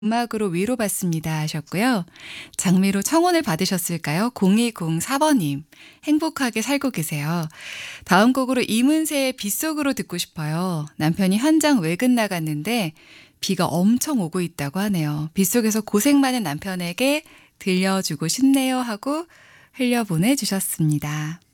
음악으로 위로받습니다 하셨고요. 장미로 청혼을 받으셨을까요? 0204번님. 행복하게 살고 계세요. 다음 곡으로 이문세의 빗속으로 듣고 싶어요. 남편이 현장 외근 나갔는데 비가 엄청 오고 있다고 하네요. 빗속에서 고생 많은 남편에게 들려주고 싶네요 하고 흘려 보내주셨습니다.